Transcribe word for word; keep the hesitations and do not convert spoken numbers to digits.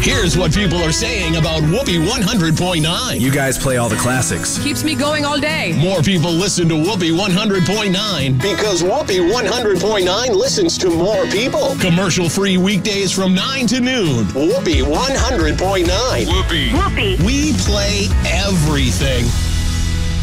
Here's what people are saying about Whoopee one hundred point nine. You guys play all the classics. Keeps me going all day. More people listen to Whoopee one hundred point nine because Whoopee one hundred point nine listens to more people. Commercial-free weekdays from nine to noon. Whoopee one hundred point nine. Whoopee. Whoopee. We play everything.